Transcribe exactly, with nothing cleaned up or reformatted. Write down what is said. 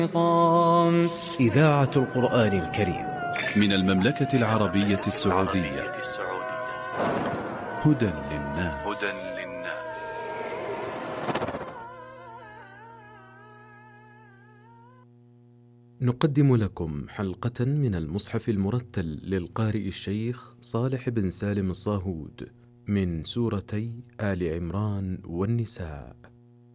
إذاعة القرآن الكريم من المملكة العربية السعودية. هدى للناس. نقدم لكم حلقة من المصحف المرتل للقارئ الشيخ صالح بن سالم الصاهود من سورتي آل عمران والنساء.